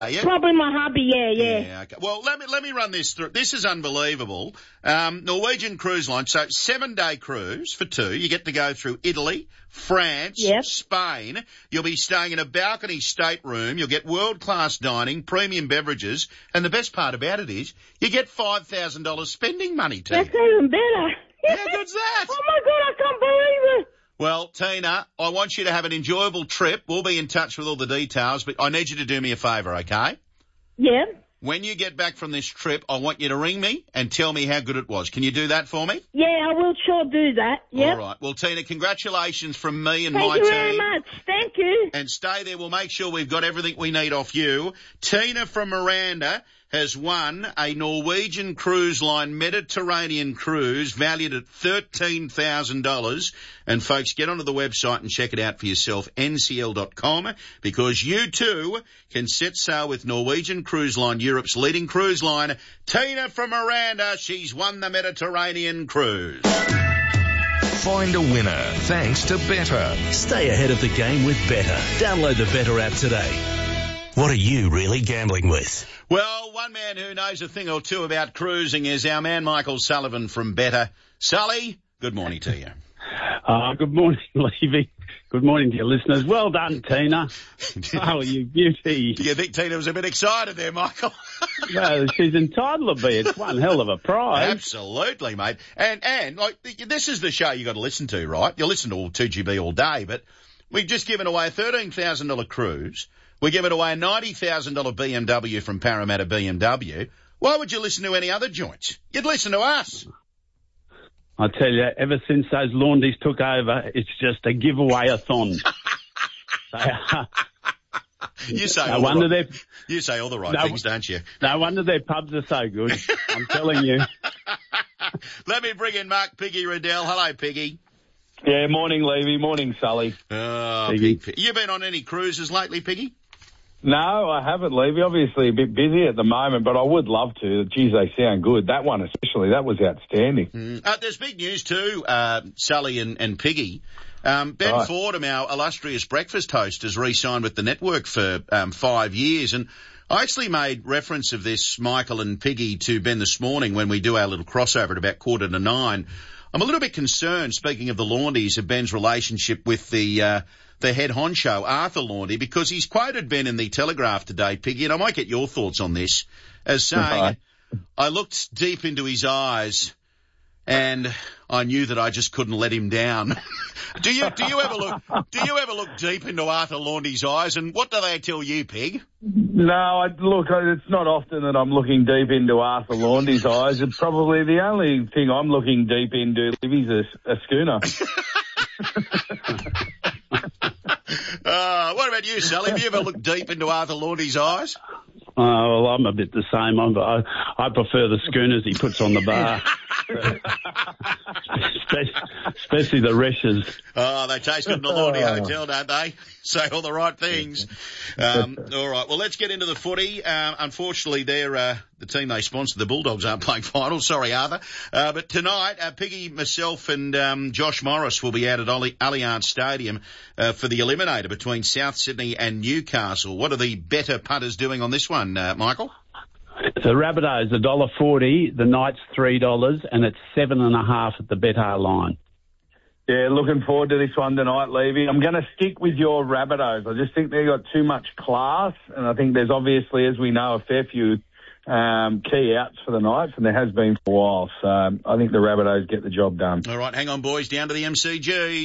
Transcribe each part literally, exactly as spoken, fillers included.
Yeah? Probably my hubby, yeah, yeah. Yeah, okay. Well, let me let me run this through. This is unbelievable. Um, Norwegian Cruise Line, so seven-day cruise for two. You get to go through Italy, France, Yep. Spain. You'll be staying in a balcony stateroom. You'll get world-class dining, premium beverages, and the best part about it is you get five thousand dollars spending money, too. That's even better. How good's that? Oh, my God, I can't believe it. Well, Tina, I want you to have an enjoyable trip. We'll be in touch with all the details, but I need you to do me a favour, okay? Yeah. When you get back from this trip, I want you to ring me and tell me how good it was. Can you do that for me? Yeah, I will sure do that. Yep. All right. Well, Tina, congratulations from me and Thank my you team. very much. Thank you. And stay there. We'll make sure we've got everything we need off you. Tina from Miranda has won a Norwegian Cruise Line Mediterranean cruise valued at thirteen thousand dollars. And folks, get onto the website and check it out for yourself, N C L dot com, because you too can set sail with Norwegian Cruise Line, Europe's leading cruise line. Tina from Miranda, she's won the Mediterranean cruise. Find a winner thanks to Better. Stay ahead of the game with Better. Download the Better app today. What are you really gambling with? Well, one man who knows a thing or two about cruising is our man Michael Sullivan from Better. Sully, good morning to you. Uh, good morning, Levy. Good morning to your listeners. Well done, Tina. Oh, you beauty. Do you think Tina was a bit excited there, Michael? Well, she's entitled to be. It's one hell of a prize. Absolutely, mate. And, and like, this is the show you got to listen to, right? You listen to all two G B all day, but we've just given away a thirteen thousand dollars cruise. We're giving away a ninety thousand dollars B M W from Parramatta B M W. Why would you listen to any other joints? You'd listen to us. I tell you, ever since those laundries took over, it's just a giveaway-a-thon. You say no all wonder the right, they're, you say all the right no, things, don't you? No wonder their pubs are so good. I'm telling you. Let me bring in Mark Piggy Riddell. Hello, Piggy. Yeah, morning, Levy. Morning, Sully. Oh, Piggy. Pig, you been on any cruises lately, Piggy? No, I haven't, Levy. Obviously a bit busy at the moment, but I would love to. Geez, they sound good. That one especially, that was outstanding. Mm. Uh, there's big news too, uh, Sully and, and Piggy. Um, Ben Right. Fordham, our illustrious breakfast host, has re-signed with the network for um, five years. And I actually made reference of this, Michael and Piggy, to Ben this morning when we do our little crossover at about quarter to nine. I'm a little bit concerned, speaking of the Laundies, of Ben's relationship with the uh, the head honcho, Arthur Laundy, because he's quoted Ben in the Telegraph today, Piggy, and I might get your thoughts on this, as saying, Right. I looked deep into his eyes and I knew that I just couldn't let him down. do you do you ever look do you ever look deep into Arthur Laundy's eyes, and what do they tell you, Pig? No, I, look, it's not often that I'm looking deep into Arthur Laundy's eyes. It's probably the only thing I'm looking deep into, Livy's a, a schooner. Uh, what about you, Sally? Have you ever looked deep into Arthur Laundy's eyes? Oh, well, I'm a bit the same. I'm, I, I prefer the schooners he puts on the bar. especially, especially the Reshes. Oh, they taste good in the Laundy Hotel, don't they? Say all the right things. Um, all right, well, let's get into the footy. Uh, unfortunately, they're, uh, the team they sponsor, the Bulldogs, aren't playing finals. Sorry, Arthur. Uh, but tonight, uh, Piggy, myself and um, Josh Morris will be out at Alli- Allianz Stadium uh, for the eliminator between South Sydney and Newcastle. What are the better punters doing on this one, uh, Michael? The Rabbitohs, one dollar forty. The Knights, three dollars. And it's seven and a half at the Betar line. Yeah, looking forward to this one tonight, Levy. I'm going to stick with your Rabbitohs. I just think they've got too much class, and I think there's obviously, as we know, a fair few um, key outs for the Knights, and there has been for a while. So um, I think the Rabbitohs get the job done. All right, hang on, boys, down to the M C G.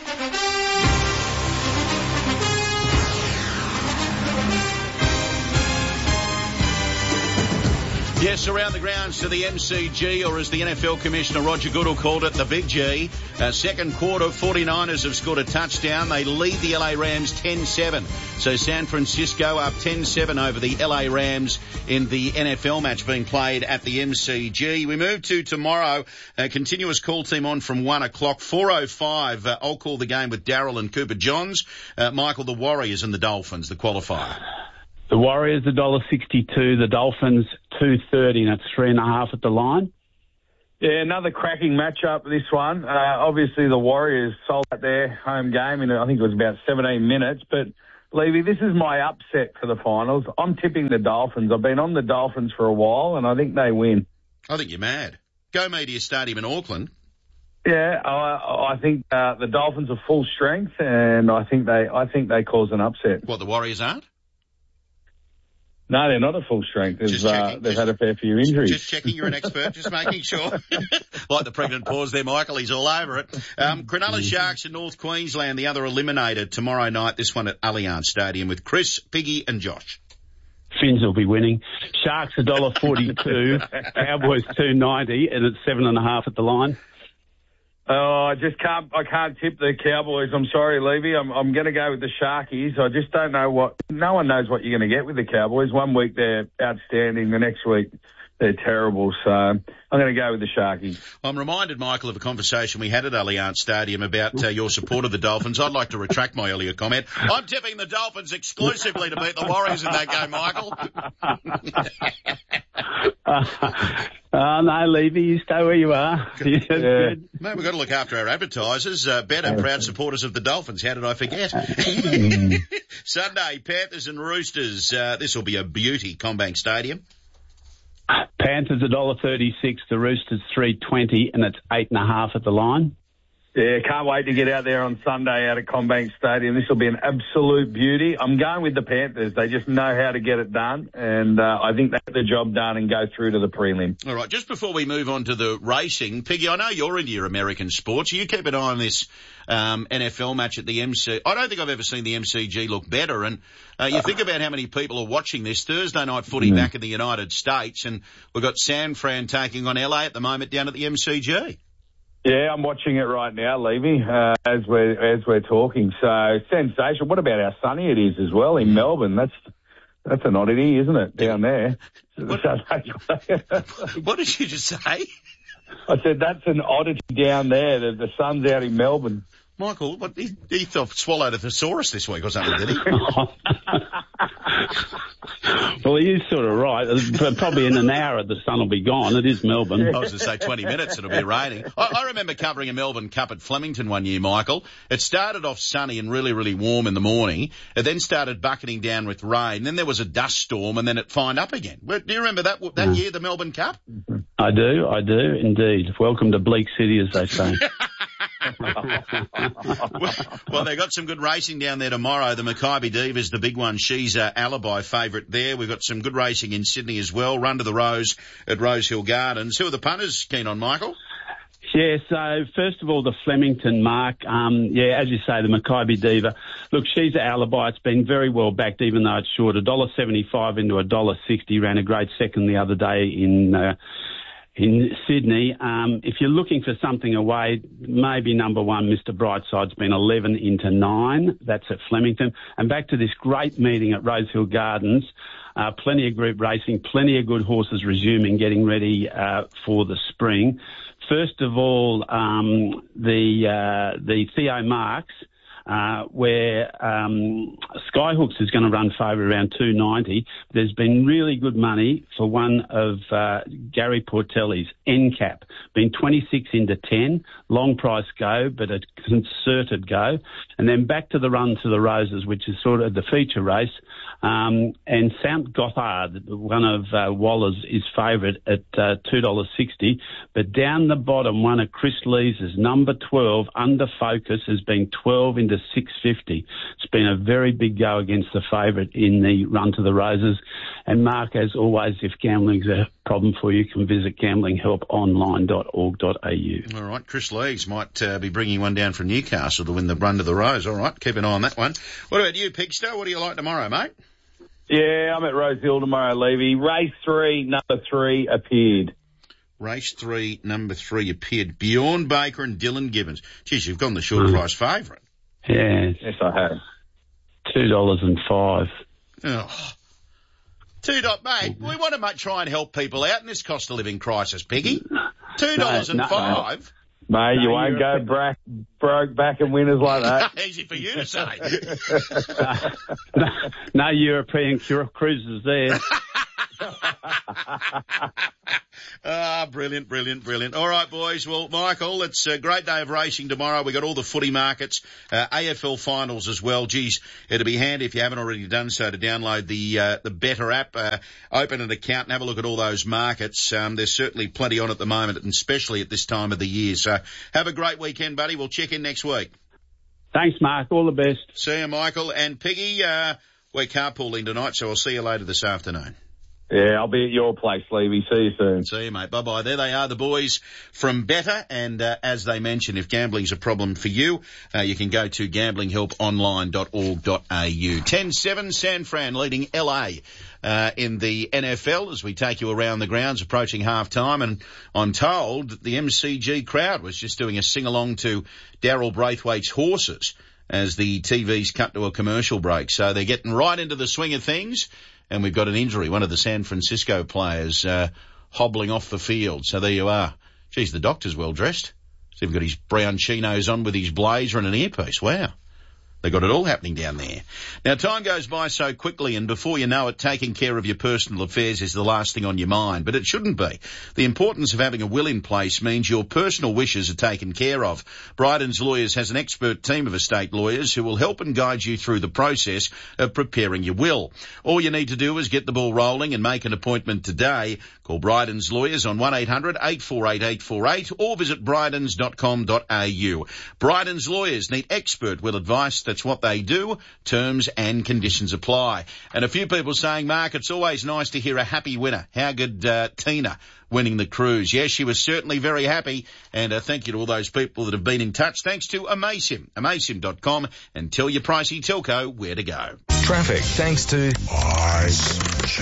Yes, around the grounds to the M C G, or as the N F L Commissioner Roger Goodall called it, the Big G. Uh, second quarter, 49ers have scored a touchdown. They lead the L A Rams ten seven. So San Francisco up ten seven over the L A Rams in the N F L match being played at the M C G. We move to tomorrow. A continuous call team on from one o'clock. four oh five, uh, I'll call the game with Darryl and Cooper Johns. Uh, Michael, the Warriors and the Dolphins, the qualifier. The Warriors, one dollar sixty-two. The Dolphins, two thirty, and it's three and a half at the line. Yeah, another cracking matchup, this one. Uh, obviously, the Warriors sold out their home game in, I think it was about seventeen minutes, but Levy, this is my upset for the finals. I'm tipping the Dolphins. I've been on the Dolphins for a while, and I think they win. I think you're mad. Go Media Stadium in Auckland. Yeah, I, I think uh, the Dolphins are full strength, and I think they, I think they cause an upset. What, the Warriors aren't? No, they're not at full strength. They've, uh, they've just, had a fair few injuries. Just checking, you're an expert, just making sure. Like the pregnant pause there, Michael, he's all over it. Um, Cronulla Sharks in North Queensland, the other eliminator tomorrow night, this one at Allianz Stadium with Chris, Piggy and Josh. Finns will be winning. Sharks one dollar forty-two, Cowboys two ninety, and it's seven and a half at the line. Oh, I just can't. I can't tip the Cowboys. I'm sorry, Levy. I'm. I'm going to go with the Sharkies. I just don't know what. No one knows what you're going to get with the Cowboys. One week they're outstanding, the next week they're terrible. So I'm going to go with the Sharkies. I'm reminded, Michael, of a conversation we had at Allianz Stadium about uh, your support of the Dolphins. I'd like to retract my earlier comment. I'm tipping the Dolphins exclusively to beat the Warriors in that game, Michael. uh, uh, no, Levy, you stay where you are. Yeah. Good. Mate, we've got to look after our advertisers. Uh, better, proud supporters of the Dolphins. How did I forget? Sunday, Panthers and Roosters. Uh, this will be a beauty, CommBank Stadium. Panthers one dollar thirty-six, the Roosters three twenty, and it's eight and a half at the line. Yeah, can't wait to get out there on Sunday out at CommBank Stadium. This will be an absolute beauty. I'm going with the Panthers. They just know how to get it done, and uh, I think they get the job done and go through to the prelim. All right, just before we move on to the racing, Piggy, I know you're into your American sports. You keep an eye on this um, N F L match at the M C. I don't think I've ever seen the M C G look better, and uh, you think about how many people are watching this Thursday night footy mm. back in the United States, and we've got San Fran taking on L A at the moment down at the M C G. Yeah, I'm watching it right now, Levy, uh, as we're as we're talking. So sensational. What about how sunny it is as well in Melbourne? That's that's an oddity, isn't it, down there? What, what did you just say? I said that's an oddity down there. The, the sun's out in Melbourne. Michael, what, he, he thought swallowed a thesaurus this week or something, did he? Well, he is sort of right. But probably in an hour the sun will be gone. It is Melbourne. I was going to say twenty minutes it'll be raining. I, I remember covering a Melbourne Cup at Flemington one year, Michael. It started off sunny and really, really warm in the morning. It then started bucketing down with rain. Then there was a dust storm and then it fined up again. Do you remember that that mm. year, the Melbourne Cup? I do, I do, indeed. Welcome to Bleak City, as they say. well, well, they got some good racing down there tomorrow. The Maccabi Diva's the big one. She's an alibi favourite there. We've got some good racing in Sydney as well. Run to the Rose at Rosehill Gardens. Who are the punters keen on, Michael? Yeah, so first of all, the Flemington mark. Um, yeah, as you say, the Maccabi Diva. Look, she's an alibi. It's been very well backed, even though it's short. one dollar seventy-five into one dollar sixty. Ran a great second the other day in... Uh, In Sydney. Um, if you're looking for something away, maybe number one, Mister Brightside's been eleven into nine. That's at Flemington. And back to this great meeting at Rosehill Gardens. Uh, plenty of group racing, plenty of good horses resuming, getting ready uh, for the spring. First of all, um, the uh, the Theo Marks, Uh, where um, Skyhooks is going to run favourite around two ninety. There's been really good money for one of uh, Gary Portelli's, N CAP, been twenty-six into ten, long price go, but a concerted go. And then back to the Run to the Roses, which is sort of the feature race. Um, and Saint Gothard, one of uh, Waller's, is favourite at uh, two dollars sixty. But down the bottom, one of Chris Lees's, number twelve, Under Focus, has been twelve into six fifty. It's been a very big go against the favourite in the Run to the Roses. And Mark, as always, if gambling's a problem for you, you can visit gambling help online dot org dot a u. All right, Chris Lees might uh, be bringing one down from Newcastle to win the Run to the Rose. All right, keep an eye on that one. What about you, Pigster? What do you like tomorrow, mate? Yeah, I'm at Rosehill tomorrow, Levy. Race three, number three appeared. Race three, number three appeared. Bjorn Baker and Dylan Gibbons. Geez, you've gone the short mm. price favourite. Yes. Yes, I have. Two dollars and five. Oh. Two dollars, mate. We want to try and help people out in this cost of living crisis, Piggy. Two dollars no, and no, five. No. Mate, no, you won't go back, broke back and winners like that. Easy for you to say. no, no European cruises there. Ah, brilliant, brilliant, brilliant. All right, boys. Well, Michael, it's a great day of racing tomorrow. We got all the footy markets, uh, A F L finals as well. Geez, it'd be handy if you haven't already done so to download the uh, the Better app, uh, open an account and have a look at all those markets. Um, there's certainly plenty on at the moment, and especially at this time of the year. So have a great weekend, buddy. We'll check in next week. Thanks, Mark. All the best. See you, Michael. And Piggy, uh, we're carpooling tonight, so I'll see you later this afternoon. Yeah, I'll be at your place, Levy. See you soon. See you, mate. Bye-bye. There they are, the boys from Better. And uh, as they mentioned, if gambling's a problem for you, uh, you can go to gambling help online dot org dot a u. ten seven, San Fran leading L A uh, in the N F L as we take you around the grounds approaching half-time. And I'm told that the M C G crowd was just doing a sing-along to Daryl Braithwaite's Horses as the T Vs cut to a commercial break. So they're getting right into the swing of things. And we've got an injury, one of the San Francisco players uh, hobbling off the field. So there you are. Geez, the doctor's well dressed. He's even got his brown chinos on with his blazer and an earpiece. Wow. They've got it all happening down there. Now, time goes by so quickly, and before you know it, taking care of your personal affairs is the last thing on your mind. But it shouldn't be. The importance of having a will in place means your personal wishes are taken care of. Bryden's Lawyers has an expert team of estate lawyers who will help and guide you through the process of preparing your will. All you need to do is get the ball rolling and make an appointment today. Call Bryden's Lawyers on one eight hundred, eight four eight, eight four eight or visit brydens dot com dot a u. Bryden's Lawyers need expert will advice. That's what they do. Terms and conditions apply. And a few people saying, Mark, it's always nice to hear a happy winner. How good uh, Tina winning the cruise? Yes, she was certainly very happy. And uh, thank you to all those people that have been in touch. Thanks to Amasim, amasim dot com, and tell your pricey telco where to go. Traffic thanks to Ice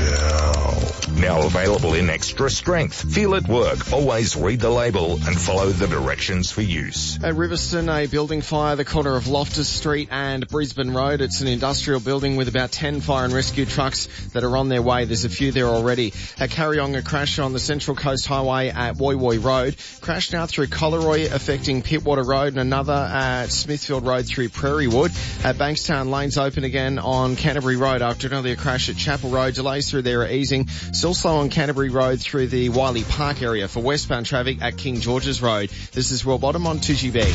Gel. Now available in extra strength. Feel it work. Always read the label and follow the directions for use. At Riverston, a building fire, the corner of Loftus Street and Brisbane Road. It's an industrial building with about ten fire and rescue trucks that are on their way. There's a few there already. At Carryong, a crash on the Central Coast Highway at Woy Woy Road. Crash now through Collaroy affecting Pittwater Road, and another at Smithfield Road through Prairie Wood. At Bankstown, lanes open again on Canterbury Road after an earlier crash at Chapel Road. Delays through there are easing. Still slow on Canterbury Road through the Wiley Park area for westbound traffic at King George's Road. This is Will Bottom on two G B.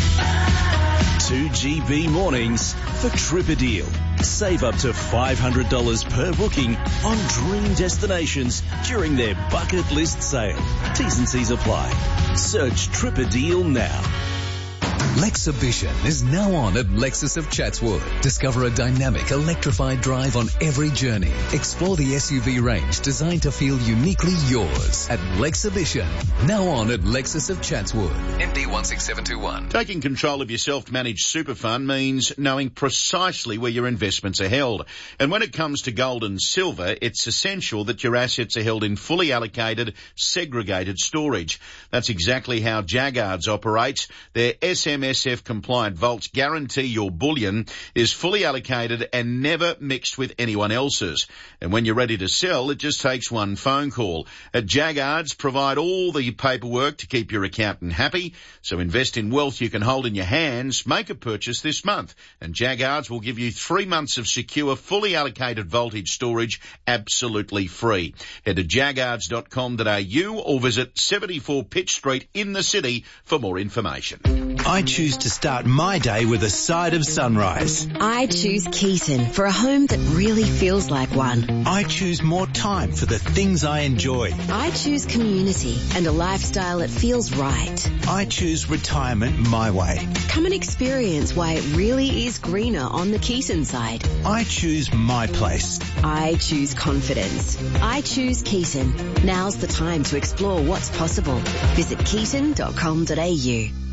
two G B mornings for Tripadeal. Save up to five hundred dollars per booking on dream destinations during their bucket list sale. T's and C's apply. Search Tripadeal now. Lexhibition is now on at Lexus of Chatswood. Discover a dynamic, electrified drive on every journey. Explore the S U V range designed to feel uniquely yours at Lexhibition. Now on at Lexus of Chatswood. M D one six seven two one. Taking control of your self-managed super fund means knowing precisely where your investments are held. And when it comes to gold and silver, it's essential that your assets are held in fully allocated, segregated storage. That's exactly how Jaggards operates. Their S M S F compliant vaults guarantee your bullion is fully allocated and never mixed with anyone else's. And when you're ready to sell, it just takes one phone call. At Jaggards, provide all the paperwork to keep your accountant happy. So invest in wealth you can hold in your hands. Make a purchase this month, and Jaggards will give you three months of secure, fully allocated voltage storage absolutely free. Head to jaggards dot com dot a u or visit seventy-four Pitt Street in the city for more information. I choose to start my day with a side of sunrise. I choose Keaton for a home that really feels like one. I choose more time for the things I enjoy. I choose community and a lifestyle that feels right. I choose retirement my way. Come and experience why it really is greener on the Keaton side. I choose my place. I choose confidence. I choose Keaton. Now's the time to explore what's possible. Visit keaton dot com dot a u.